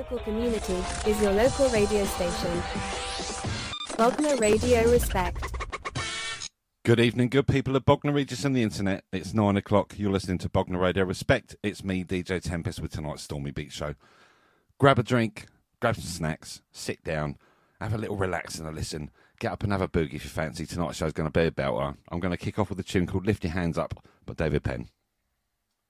local community is your local radio station. Bognor Radio Respect. Good evening, good people of Bognor Regis and the internet. It's 9 o'clock. You're listening to Bognor Radio Respect. It's me, DJ Tempest, with tonight's Stormy Beach show. Grab a drink, grab some snacks, sit down, have a little relax and a listen. Get up and have a boogie if you fancy. Tonight's show's going to be a belter. I'm going to kick off with a tune called Lift Your Hands Up by David Penn.